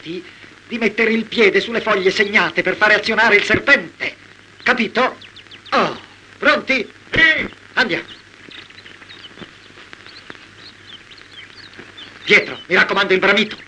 ricordati di mettere il piede sulle foglie segnate per fare azionare il serpente. Capito? Oh, pronti? Sì. Andiamo. Pietro, mi raccomando il bramito.